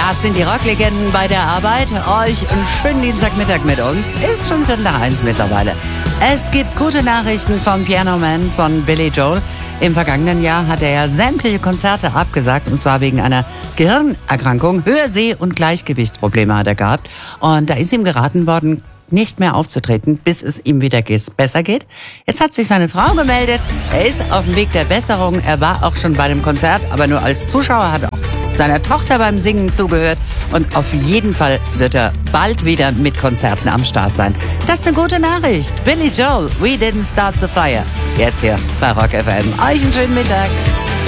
Das sind die Rocklegenden bei der Arbeit. Euch einen schönen Dienstagmittag mit uns. Ist schon 12:45 mittlerweile. Es gibt gute Nachrichten vom Piano Man von Billy Joel. Im vergangenen Jahr hat er ja sämtliche Konzerte abgesagt, und zwar wegen einer Gehirnerkrankung. Hörseh- und Gleichgewichtsprobleme hat er gehabt. Und da ist ihm geraten worden, nicht mehr aufzutreten, bis es ihm wieder besser geht. Jetzt hat sich seine Frau gemeldet. Er ist auf dem Weg der Besserung. Er war auch schon bei dem Konzert, aber nur als Zuschauer, hat auch seiner Tochter beim Singen zugehört. Und auf jeden Fall wird er bald wieder mit Konzerten am Start sein. Das ist eine gute Nachricht. Billy Joel, We Didn't Start the Fire. Jetzt hier bei Rock FM. Euch einen schönen Mittag.